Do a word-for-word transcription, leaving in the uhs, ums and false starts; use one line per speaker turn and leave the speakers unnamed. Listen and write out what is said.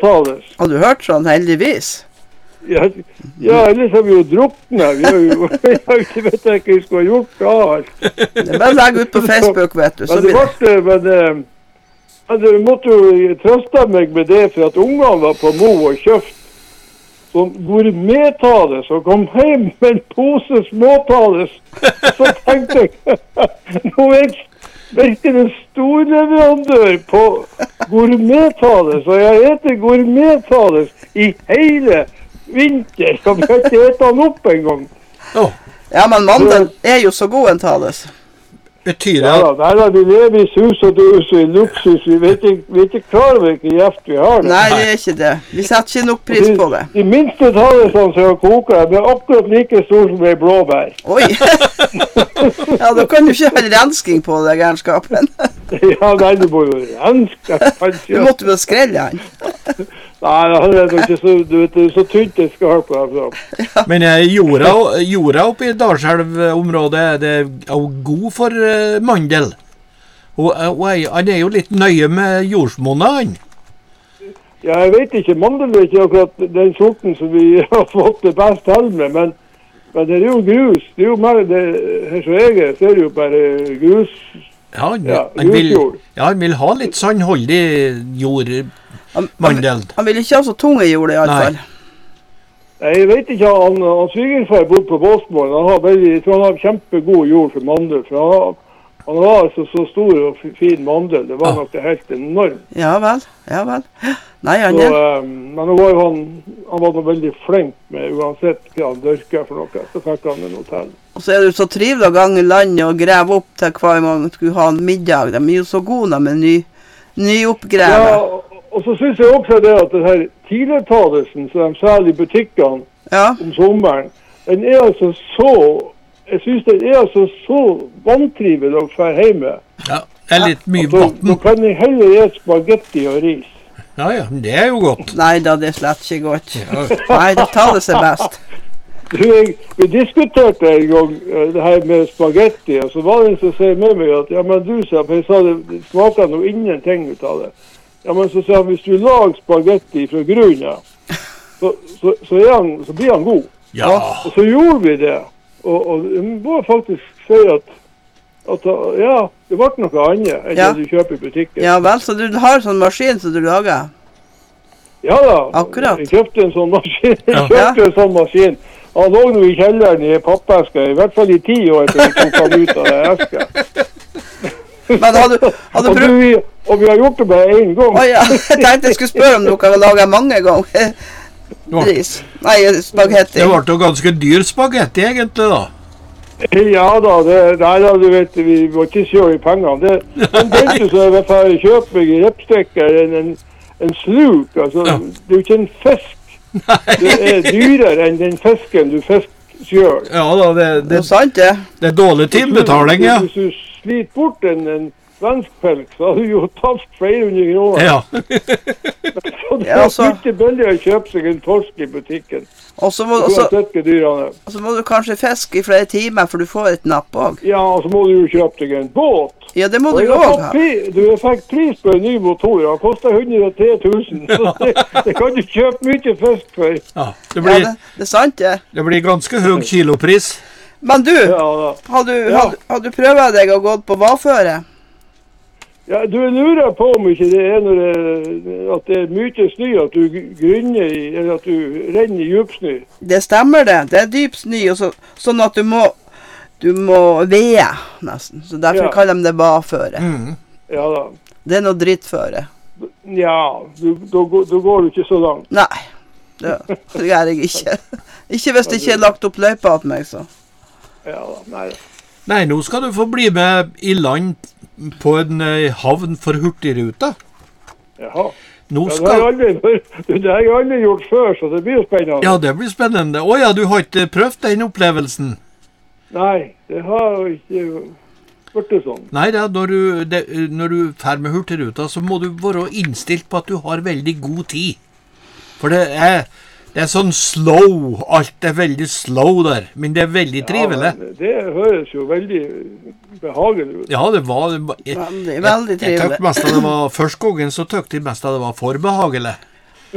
medtales.
Har du hørt sånn, heldigvis?
Ja, ja, ellers har vi jo druknet. Vi har jo, jeg har ikke vet jeg ikke vi skulle ha gjort da alt.
Det er bare å legge ut på Facebook, vet du. Så
Men det
blir
var det, men eh, altså, vi måtte jo trøste meg med det, for at ungene var på Mo og kjøpt som gourmet-tales, og kom hjem med en pose småtales. Så tenkte jeg, nå er jeg virkelig en storleverandør på gourmet-tales, og jeg heter gourmet-tales i hele vinter, så vi har ikke hett han opp en gang.
Oh,
Ja, men mandel er jo så god en tales.
betyr det
Ja,
at
da, der vi lever i sus og dus og i luksus, vi vet ikke, vi er ikke klar over hvilken gjeft vi har. Da.
Nei, det er ikke det. Vi setter ikke nok pris på det.
De minste talesene som jeg koker, er akkurat like stor som en blåbær.
Oi! Ja, da kan du ikke ha rensking på det, gærenskapen.
Ja, nei, du må jo renske.
Du måtte vel skrelle han.
Nei, det er ikke så, du vet, det er så tynt det skal på herfra.
Men eh, jorda, jorda oppe i Dalselv-området er det er god for eh, mandel. Og, eh, og jeg- han er jo litt nøye med jordsmonnet, han.
Ja, jeg vet ikke, mandel er ikke akkurat den sorten som vi har fått det best til med, men, men det er jo grus. Det er jo mer, det, her som jeg er, så er det jo bare grus.
Ja, han,
Ja,
han, vil,
grusjord.
ja, han vil ha litt sandholdig jord,
Han, han,
mandel.
han vil ikke ha så tunge jord i alle
Nei.
fall.
Nei, jeg vet ikke, han, han svigerfar bodde på Båsmålen, han har veldig, jeg tror han har kjempegod jord for mandel, for han har, han har altså så stor og f- fin mandel, det var
Ah.
nok det helt enormt.
Ja vel, ja vel. Nei, han
Så,
er...
um, men nå var jo han, han var nå veldig flink med, uansett hva han dørker for noe, så fikk han en hotell.
Og så er det jo så trivelig å gange landet og greve opp til hver gang man skulle ha en middag. De er jo så gode da med ny, nyoppgreve.
Ja, og- og så synes jeg også det at det her tidligtalelsen, som de selger i butikkene
Ja,
om sommeren, den er altså så, jeg synes den er altså så vantrivelig å fære hjemme.
Ja, det er litt mye
Så, nå
vann.
kan jeg heller gjøre spagetti og ris.
Ja, ja, men det er jo godt.
nei da, det er slett ikke godt.
Ja,
Nei, det taler seg best.
Du, jeg, vi diskuterte en gang eh, det her med spagetti, og så var det en som sier med meg at, ja, men du sa, for jeg sa det, det smaker noe ingenting ut av det. Ja, men så sa han, hvis du lager spagetti fra grunnen, av, så, så, så, er han, så blir han god.
ja.
Og så gjorde vi det, og, og jeg må faktisk si at, at ja, det ble noe annet enn
Ja.
det du kjøper i butikken.
Ja vel, så du har sånn maskin som du lager?
Ja da,
Akkurat.
jeg kjøpte en sånn maskin. Jeg
Ja.
kjøpte en sånn maskin. Han lå nå i kjelleren i pappeska, i hvert fall i ti år før vi tok han ut av det eska.
Men har du, har du
Og,
brukt...
du, og vi har gjort det bare én gang.
Å ja, jeg tenkte jeg skulle spørre om du kan lage mange ganger. Ris. Nei, spagetti.
Det ble jo ganske dyr spagetti egentlig da.
Ja da, det, nei da, du vet, vi må ikke kjøre i pengene. Det, den tenkte så jeg var ferdig å kjøpe meg i reppstekker en, en, en sluk. Altså,
Ja.
det er jo ikke en fisk. Det er dyrere enn den fisken du fisker selv.
Ja da, det,
Det
det,
er sant, det.
det er dårlig timebetaling, ja.
Hvis du sliter bort en, en svensk pelk, så har du jo tapt flere hundre kroner.
Ja,
Så det
Ja,
er
altså.
ikke billig å kjøpe seg en torsk i butikken.
Og så må, og så,
Uansett hva dyr han er.
og så må du kanskje fiske i flere timer, for du får et napp også.
Ja, og så må du jo kjøpe deg en båt.
Ja, det må
Og
du
jeg
jo
har
også
fått
ha.
pri- Du jeg fikk pris på en ny motor. Den koster hundre og tre tusen. Så det, det kan du kjøpe mye fisk for.
ja. Det
Ja,
blir,
det, det er sant, det.
det blir ganske høy kilopris.
Men du,
Ja, da.
har du,
Ja.
har, har du prøvet deg å gå på vaføre?
Ja, du jeg lurer på om ikke det er når det, at det er mye snø, at du grunner i, eller at du renner i djupsnø.
Det stemmer det. Det er dyp snø, og så, sånn at du må, du må vede nesten. Så derfor
Ja.
kaller de det vaføre.
Mm.
Ja da.
Det er noe drittføre.
Ja, du, da, går- da går du ikke så langt.
Nei, det, det gjør jeg ikke. Ikke hvis det ikke er lagt opp løypa til meg, så.
Ja da, nei.
Nei, nå skal du få bli med i land på en eh, havn for hurtigruta.
Jaha.
Nå
Ja, det, har jeg
skal...
aldri, det har jeg aldri gjort før, så det blir jo spennende.
Ja, det blir spennende. Åja, du har ikke prøvd den opplevelsen?
Nei, det har jo ikke vært det sånn.
Nei da, når du, det, når du fer med hurtigruta, så må du være innstilt på at du har veldig god tid. For det er, det er sånn slow, alt er veldig slow der, men det er veldig trivelig.
Ja, men det høres jo veldig behagelig ut.
Ja, det var... Jeg,
Veldig,
jeg,
veldig
jeg tøkte
trivelig.
mest av det var, første gangen så tøkte jeg mest av det var for behagelig.